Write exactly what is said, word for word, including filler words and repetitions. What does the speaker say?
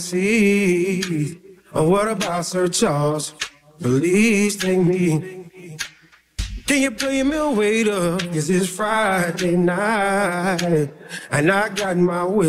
see. Oh, what about Sir Charles? Please take me. Can you play me a waiter? 'Cause it's Friday night and I got my will.